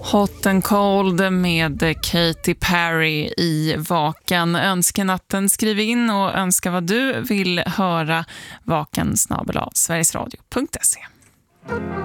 Hot and Cold med Katy Perry i Vaken. Önskenatten, skriv in och önska vad du vill höra. vaken@sverigesradio.se.